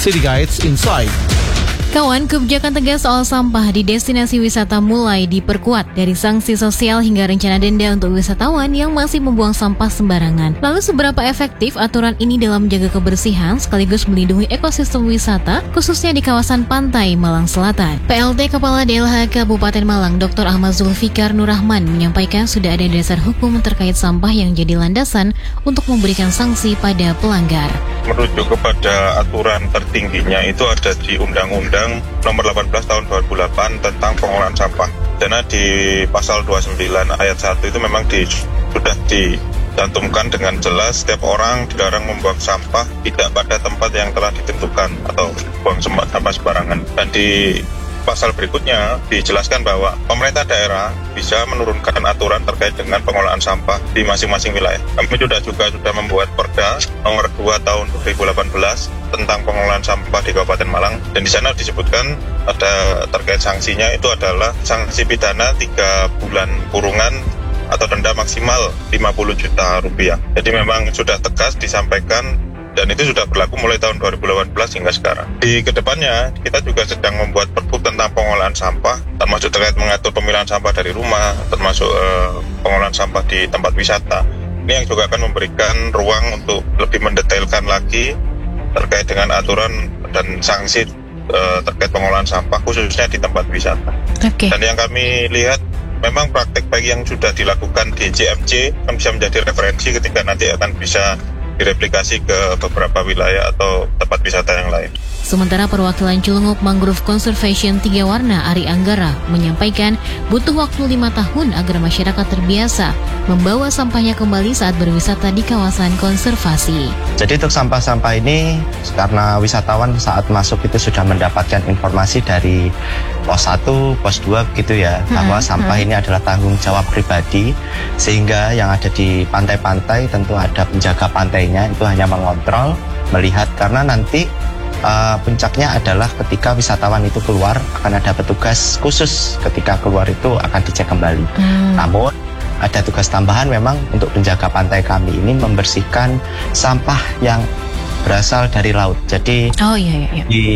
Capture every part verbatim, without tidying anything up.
City Guides Insight. Kawan, kebijakan tegas soal sampah di destinasi wisata mulai diperkuat, dari sanksi sosial hingga rencana denda untuk wisatawan yang masih membuang sampah sembarangan. Lalu seberapa efektif aturan ini dalam menjaga kebersihan sekaligus melindungi ekosistem wisata, khususnya di kawasan pantai Malang Selatan? P L T Kepala D L H Kabupaten Malang, Doktor Ahmad Zulfikar Nurrahman, menyampaikan sudah ada dasar hukum terkait sampah yang jadi landasan untuk memberikan sanksi pada pelanggar. Merujuk kepada aturan tertingginya itu ada di Undang-Undang Nomor delapan belas Tahun dua ribu delapan tentang pengelolaan sampah. Karena di pasal dua puluh sembilan ayat satu itu memang di, sudah dicantumkan dengan jelas setiap orang dilarang membuang sampah tidak pada tempat yang telah ditentukan atau buang sampah sembarangan. Dan di pasal berikutnya dijelaskan bahwa pemerintah daerah bisa menurunkan aturan terkait dengan pengelolaan sampah di masing-masing wilayah. Kami sudah juga sudah membuat Perda Nomor dua Tahun dua ribu delapan belas tentang pengelolaan sampah di Kabupaten Malang, dan di sana disebutkan ada terkait sanksinya itu adalah sanksi pidana tiga bulan kurungan atau denda maksimal lima puluh juta rupiah. Jadi memang sudah tegas disampaikan, dan itu sudah berlaku mulai tahun dua ribu delapan belas hingga sekarang. Di kedepannya, kita juga sedang membuat perpu tentang pengolahan sampah, termasuk terkait mengatur pemilahan sampah dari rumah, termasuk uh, pengolahan sampah di tempat wisata. Ini yang juga akan memberikan ruang untuk lebih mendetailkan lagi terkait dengan aturan dan sanksi uh, terkait pengolahan sampah, khususnya di tempat wisata. Okay. Dan yang kami lihat, memang praktek baik yang sudah dilakukan di J M C kan bisa menjadi referensi ketika nanti akan bisa direplikasi ke beberapa wilayah atau tempat wisata yang lain. Sementara perwakilan Celungup Mangrove Conservation Tiga Warna Ari Anggara menyampaikan butuh waktu lima tahun agar masyarakat terbiasa membawa sampahnya kembali saat berwisata di kawasan konservasi. Jadi untuk sampah-sampah ini, karena wisatawan saat masuk itu sudah mendapatkan informasi dari pos satu, pos dua gitu ya, hmm, bahwa sampah hmm. ini adalah tanggung jawab pribadi, sehingga yang ada di pantai-pantai tentu ada penjaga pantainya, itu hanya mengontrol, melihat, karena nanti Uh, puncaknya adalah ketika wisatawan itu keluar akan ada petugas khusus ketika keluar itu akan dicek kembali. Hmm. Namun ada tugas tambahan memang untuk penjaga pantai kami ini membersihkan sampah yang berasal dari laut. Jadi oh, iya, iya, iya. di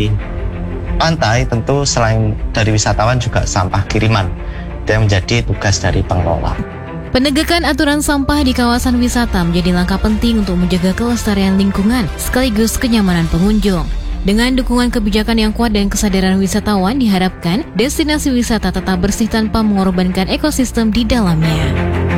pantai tentu selain dari wisatawan juga sampah kiriman. Itu yang menjadi tugas dari pengelola. Penegakan aturan sampah di kawasan wisata menjadi langkah penting untuk menjaga kelestarian lingkungan sekaligus kenyamanan pengunjung. Dengan dukungan kebijakan yang kuat dan kesadaran wisatawan, diharapkan destinasi wisata tetap bersih tanpa mengorbankan ekosistem di dalamnya.